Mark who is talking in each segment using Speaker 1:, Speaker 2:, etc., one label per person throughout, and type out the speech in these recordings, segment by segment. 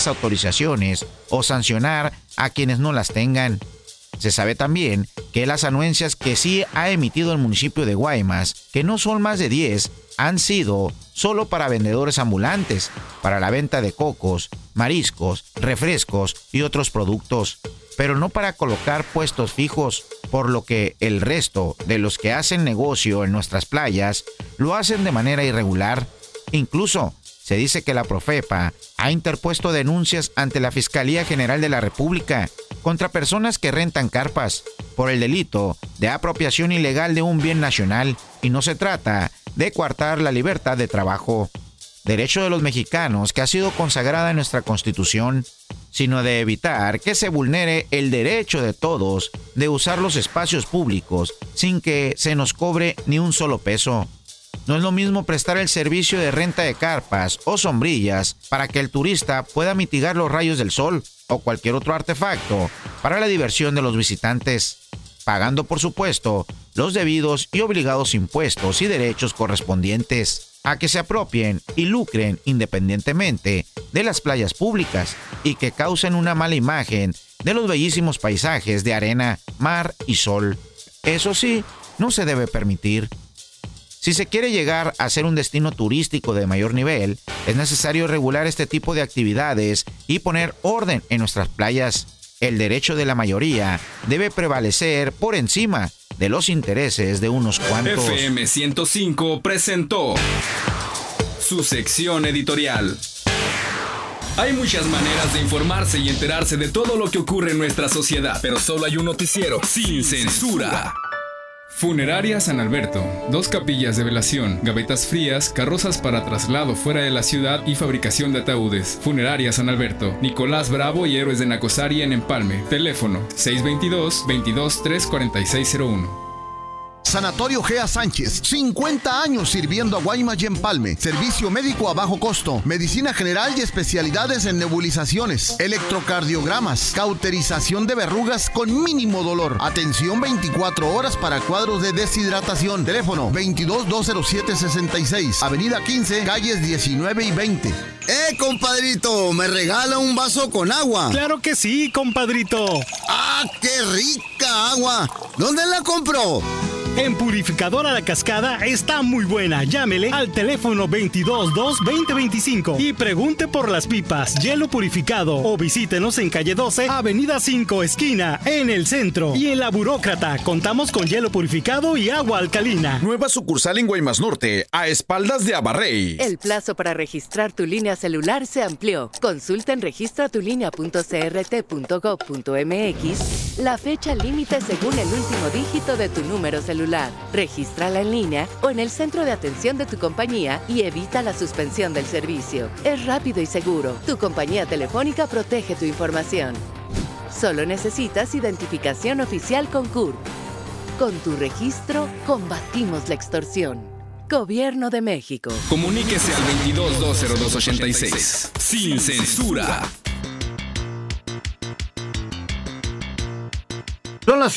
Speaker 1: las autorizaciones o sancionar a quienes no las tengan. Se sabe también que las anuencias que sí ha emitido el municipio de Guaymas, que no son más de 10, han sido solo para vendedores ambulantes, para la venta de cocos, mariscos, refrescos y otros productos, pero no para colocar puestos fijos, por lo que el resto de los que hacen negocio en nuestras playas lo hacen de manera irregular. Incluso se dice que la Profepa ha interpuesto denuncias ante la Fiscalía General de la República contra personas que rentan carpas por el delito de apropiación ilegal de un bien nacional, y no se trata de coartar la libertad de trabajo, derecho de los mexicanos que ha sido consagrada en nuestra Constitución, sino de evitar que se vulnere el derecho de todos de usar los espacios públicos sin que se nos cobre ni un solo peso. No es lo mismo prestar el servicio de renta de carpas o sombrillas para que el turista pueda mitigar los rayos del sol o cualquier otro artefacto para la diversión de los visitantes, pagando por supuesto los debidos y obligados impuestos y derechos correspondientes, a que se apropien y lucren independientemente de las playas públicas y que causen una mala imagen de los bellísimos paisajes de arena, mar y sol. Eso sí, no se debe permitir. Si se quiere llegar a ser un destino turístico de mayor nivel, es necesario regular este tipo de actividades y poner orden en nuestras playas. El derecho de la mayoría debe prevalecer por encima de los intereses de unos cuantos.
Speaker 2: FM 105 presentó su sección editorial. Hay muchas maneras de informarse y enterarse de todo lo que ocurre en nuestra sociedad, pero solo hay un noticiero sin censura. Funeraria San Alberto, 2 capillas de velación, gavetas frías, carrozas para traslado fuera de la ciudad y fabricación de ataúdes. Funeraria San Alberto, Nicolás Bravo y Héroes de Nacosari en Empalme. Teléfono 622-234601.
Speaker 3: Sanatorio Gea Sánchez, 50 años sirviendo a Guaymas y Empalme. Servicio médico a bajo costo, medicina general y especialidades en nebulizaciones, electrocardiogramas, cauterización de verrugas con mínimo dolor. Atención 24 horas para cuadros de deshidratación. Teléfono 22-207-66, Avenida 15, calles 19 y 20.
Speaker 4: Compadrito, ¿me regala un vaso con agua?
Speaker 5: ¡Claro que sí, compadrito!
Speaker 4: ¡Ah, qué rica agua! ¿Dónde la compró?
Speaker 5: En Purificadora La Cascada está muy buena. Llámele al teléfono 222-2025 y pregunte por las pipas, hielo purificado, o visítenos en calle 12, avenida 5, esquina, en el centro. Y en La Burócrata contamos con hielo purificado y agua alcalina.
Speaker 6: Nueva sucursal en Guaymas Norte, a espaldas de Abarrey.
Speaker 7: El plazo para registrar tu línea celular se amplió. Consulta en registratulinea.crt.gov.mx la fecha límite según el último dígito de tu número celular. Regístrala en línea o en el centro de atención de tu compañía y evita la suspensión del servicio. Es rápido y seguro. Tu compañía telefónica protege tu información. Solo necesitas identificación oficial con CURP. Con tu registro, combatimos la extorsión. Gobierno de México.
Speaker 2: Comuníquese al 22-202-86. Sin censura.
Speaker 8: Son las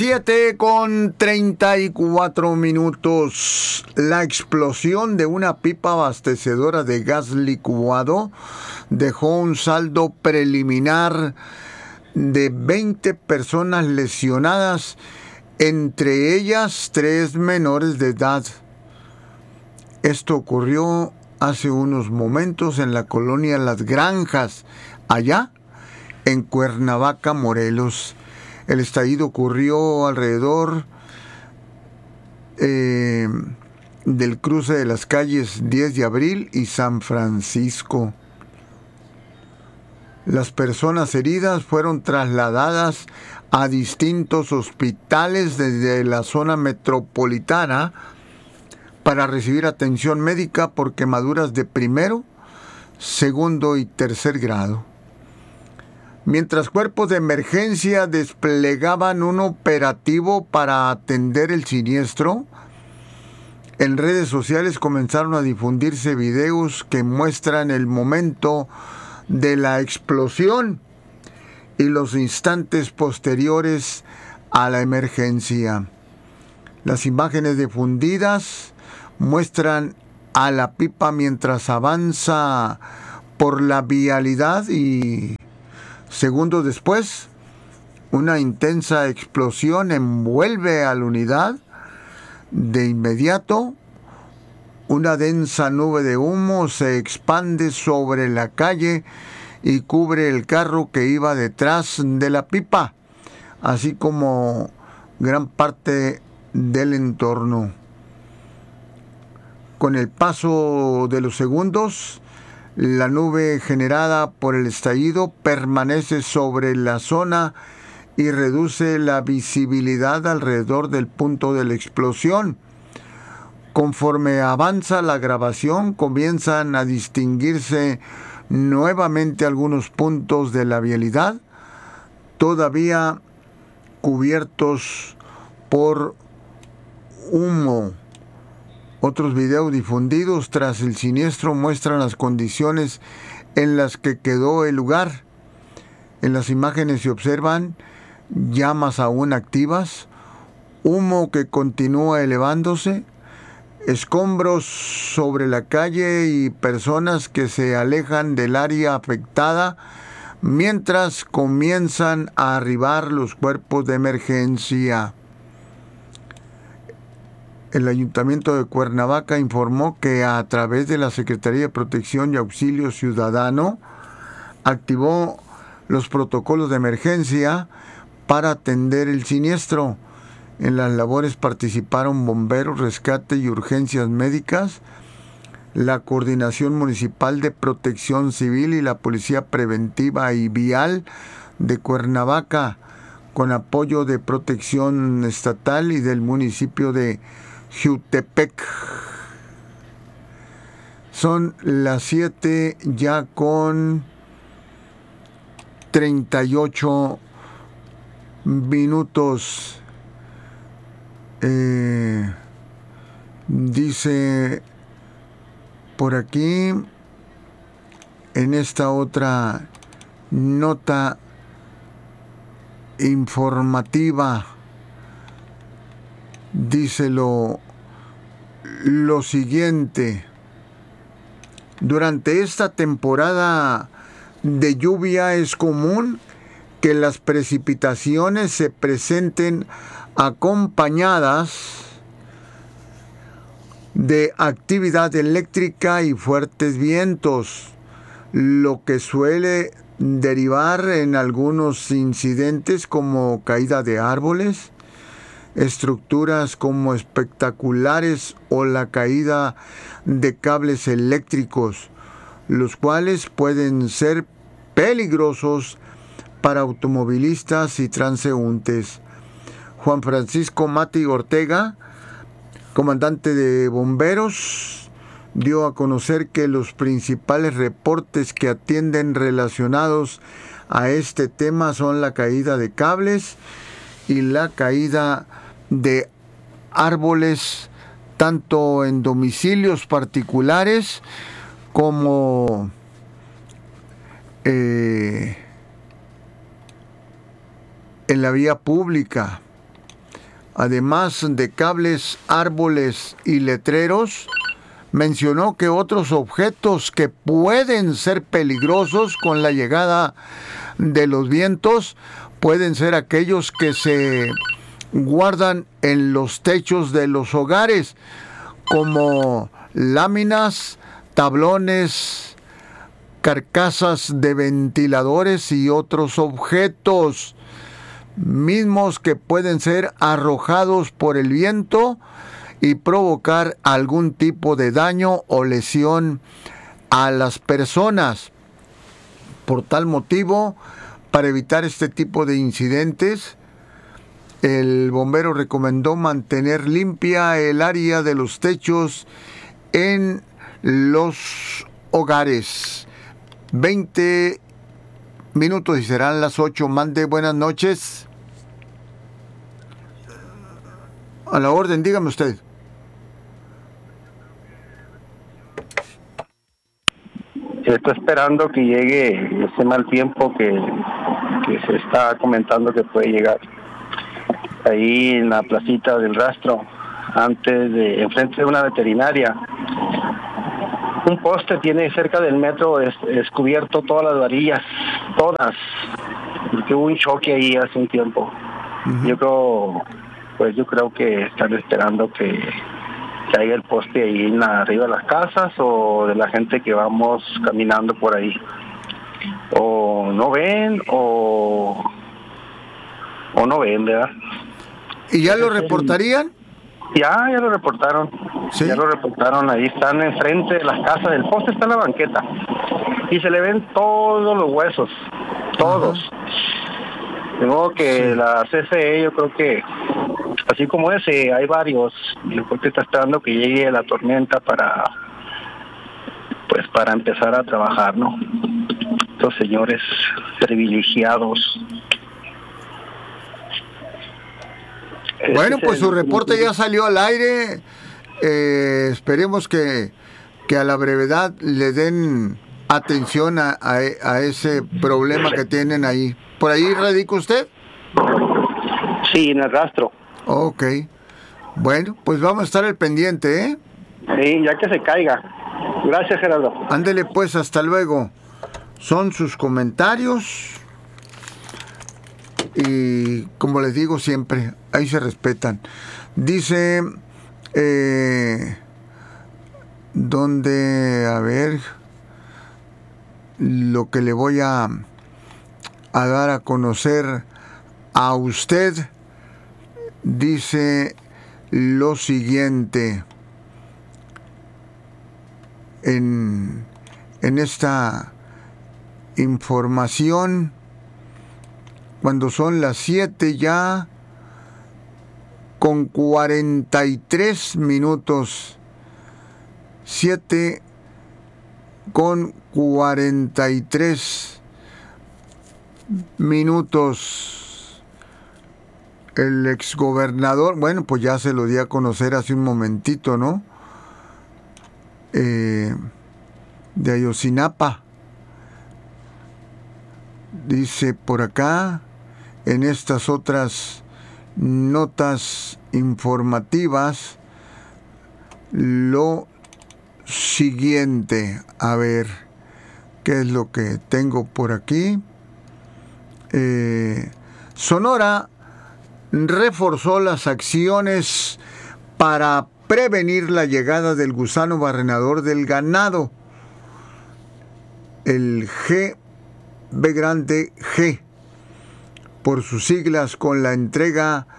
Speaker 8: 7:34. La explosión de una pipa abastecedora de gas licuado dejó un saldo preliminar de 20 personas lesionadas, entre ellas 3 menores de edad. Esto ocurrió hace unos momentos en la colonia Las Granjas, allá en Cuernavaca, Morelos. El estallido ocurrió alrededor del cruce de las calles 10 de abril y San Francisco. Las personas heridas fueron trasladadas a distintos hospitales desde la zona metropolitana para recibir atención médica por quemaduras de primero, segundo y tercer grado. Mientras cuerpos de emergencia desplegaban un operativo para atender el siniestro, en redes sociales comenzaron a difundirse videos que muestran el momento de la explosión y los instantes posteriores a la emergencia. Las imágenes difundidas muestran a la pipa mientras avanza por la vialidad y Segundos después, una intensa explosión envuelve a la unidad. De inmediato, una densa nube de humo se expande sobre la calle y cubre el carro que iba detrás de la pipa, así como gran parte del entorno. Con el paso de los segundos, la nube generada por el estallido permanece sobre la zona y reduce la visibilidad alrededor del punto de la explosión. Conforme avanza la grabación, comienzan a distinguirse nuevamente algunos puntos de la vialidad, todavía cubiertos por humo. Otros videos difundidos tras el siniestro muestran las condiciones en las que quedó el lugar. En las imágenes se observan llamas aún activas, humo que continúa elevándose, escombros sobre la calle y personas que se alejan del área afectada mientras comienzan a arribar los cuerpos de emergencia. El Ayuntamiento de Cuernavaca informó que a través de la Secretaría de Protección y Auxilio Ciudadano activó los protocolos de emergencia para atender el siniestro. En las labores participaron bomberos, rescate y urgencias médicas, la Coordinación Municipal de Protección Civil y la Policía Preventiva y Vial de Cuernavaca, con apoyo de Protección Estatal y del municipio de Jiutepec. Son las 7 ya con 38 minutos. Dice por aquí, en esta otra nota informativa, dice lo siguiente: durante esta temporada de lluvia es común que las precipitaciones se presenten acompañadas de actividad eléctrica y fuertes vientos, lo que suele derivar en algunos incidentes como caída de árboles, estructuras como espectaculares o la caída de cables eléctricos, los cuales pueden ser peligrosos para automovilistas y transeúntes. Juan Francisco Mati Ortega, comandante de bomberos, dio a conocer que los principales reportes que atienden relacionados a este tema son la caída de cables y la caída de árboles, tanto en domicilios particulares como en la vía pública. Además de cables, árboles y letreros, mencionó que otros objetos que pueden ser peligrosos con la llegada de los vientos pueden ser aquellos que se guardan en los techos de los hogares, como láminas, tablones, carcasas de ventiladores y otros objetos, mismos que pueden ser arrojados por el viento y provocar algún tipo de daño o lesión a las personas. Por tal motivo, para evitar este tipo de incidentes, el bombero recomendó mantener limpia el área de los techos en los hogares. 20 minutos y serán las 8. Mande, buenas noches. A la orden, dígame usted.
Speaker 9: Se está esperando que llegue ese mal tiempo que se está comentando que puede llegar. Ahí en la placita del Rastro, enfrente de una veterinaria, un poste tiene cerca del metro descubierto todas las varillas todas, porque hubo un choque ahí hace un tiempo. Yo creo que están esperando que haya el poste ahí arriba de las casas o de la gente que vamos caminando por ahí. O no ven o no ven, ¿verdad?
Speaker 8: ¿Y ya lo reportarían?
Speaker 9: Ya lo reportaron.
Speaker 8: ¿Sí?
Speaker 9: Ya lo reportaron. Ahí están enfrente de las casas. El poste está en la banqueta. Y se le ven todos los huesos. Todos. De modo que la CFE, yo creo que, así como ese, hay varios. Yo creo que está esperando que llegue la tormenta para empezar a trabajar, ¿no? Estos señores privilegiados.
Speaker 8: Bueno, pues su reporte ya salió al aire. Esperemos que a la brevedad le den atención a ese problema que tienen ahí. ¿Por ahí radica usted?
Speaker 9: Sí, en el rastro.
Speaker 8: Ok. Bueno, pues vamos a estar al pendiente, ¿eh?
Speaker 9: Sí, ya que se caiga. Gracias, Gerardo.
Speaker 8: Ándele pues, hasta luego. Son sus comentarios. Y como les digo siempre, ahí se respetan. Dice, ¿dónde? A ver, lo que le voy a dar a conocer a usted, dice lo siguiente, en esta información, cuando son las 7 ya con 43 minutos, 7 con 43 minutos, el exgobernador, bueno, pues ya se lo di a conocer hace un momentito, ¿no? De Ayotzinapa. Dice por acá, en estas otras notas informativas, lo siguiente. A ver, ¿qué es lo que tengo por aquí? Sonora reforzó las acciones para prevenir la llegada del gusano barrenador del ganado, el B-G, por sus siglas, con la entrega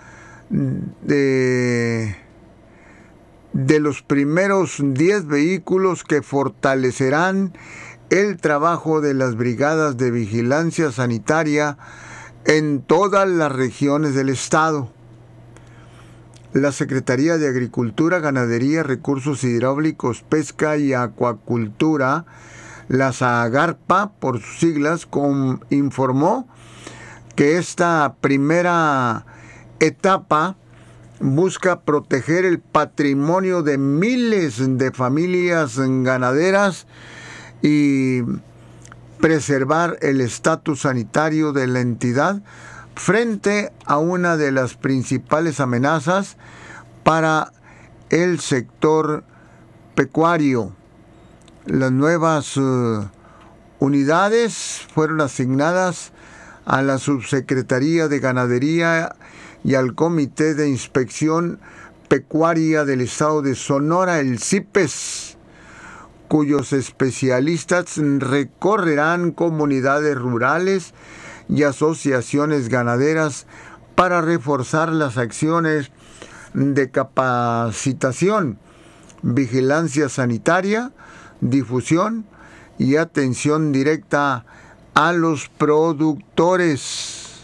Speaker 8: de los primeros 10 vehículos que fortalecerán el trabajo de las brigadas de vigilancia sanitaria en todas las regiones del estado. La Secretaría de Agricultura, Ganadería, Recursos Hidráulicos, Pesca y Acuacultura, la SAGARPA, por sus siglas, informó que esta primera etapa busca proteger el patrimonio de miles de familias ganaderas y preservar el estatus sanitario de la entidad frente a una de las principales amenazas para el sector pecuario. Las nuevas unidades fueron asignadas a la Subsecretaría de Ganadería y al Comité de Inspección Pecuaria del Estado de Sonora, el CIPES, cuyos especialistas recorrerán comunidades rurales y asociaciones ganaderas para reforzar las acciones de capacitación, vigilancia sanitaria, difusión y atención directa a los productores.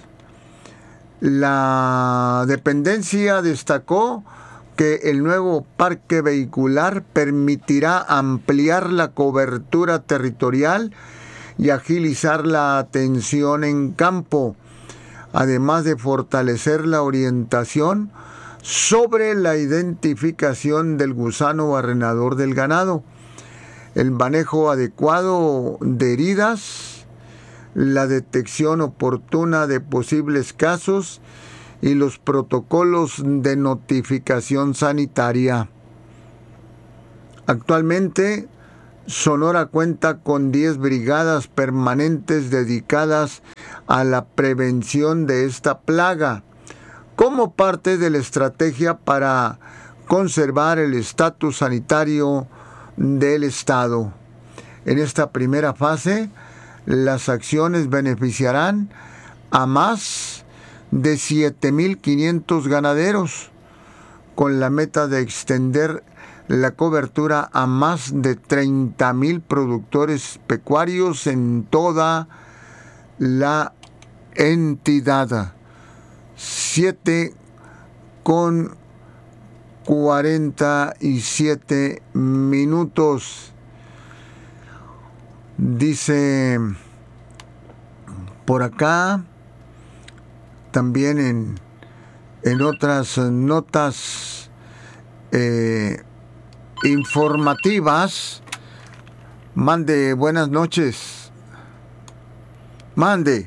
Speaker 8: La dependencia destacó que el nuevo parque vehicular permitirá ampliar la cobertura territorial y agilizar la atención en campo, además de fortalecer la orientación sobre la identificación del gusano barrenador del ganado, el manejo adecuado de heridas, la detección oportuna de posibles casos y los protocolos de notificación sanitaria. Actualmente Sonora cuenta con 10 brigadas permanentes dedicadas a la prevención de esta plaga, como parte de la estrategia para conservar el estatus sanitario del estado. En esta primera fase, las acciones beneficiarán a más de 7,500 ganaderos, con la meta de extender la cobertura a más de 30,000 productores pecuarios en toda la entidad. 7:47 minutos. Dice por acá, también en otras notas informativas. Mande, buenas noches. Mande.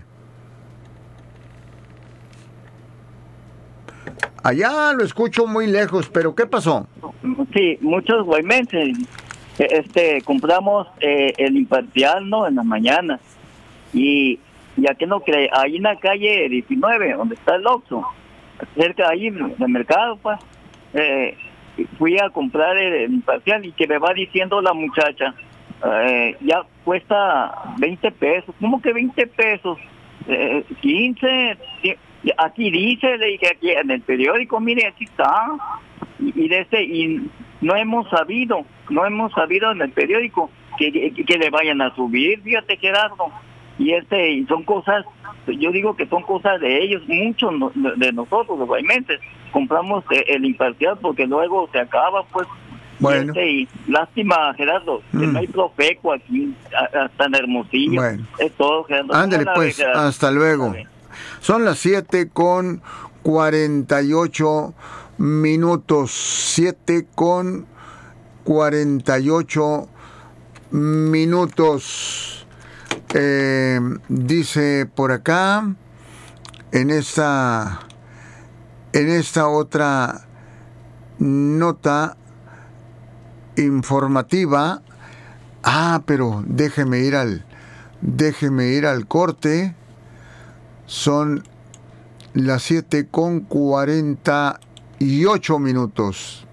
Speaker 8: Allá lo escucho muy lejos, pero ¿qué pasó?
Speaker 10: Sí, muchos guaymenses compramos el imparcial, ¿no? En la mañana. Y ya que no cree, ahí en la calle 19, donde está el Oxxo, cerca ahí del mercado, pues, fui a comprar el imparcial y que me va diciendo la muchacha, ya cuesta 20 pesos. ¿Cómo que 20 pesos? 15, aquí dice, le dije, aquí en el periódico, mire, aquí está. Y no hemos sabido en el periódico que le vayan a subir, fíjate, Gerardo. Y son cosas, yo digo que son cosas de ellos, muchos de nosotros, los guaymenses, compramos el imparcial porque luego se acaba, pues.
Speaker 8: Bueno.
Speaker 10: Y lástima, Gerardo, que no hay Profeco aquí, hasta en Hermosillo.
Speaker 8: Bueno.
Speaker 10: Es todo, Gerardo.
Speaker 8: Ándale, pues, hasta luego. Son las 7:48 minutos. 7:48 minutos. Dice por acá, en esta otra nota informativa, pero déjeme ir al corte. Son las 7:48 minutos.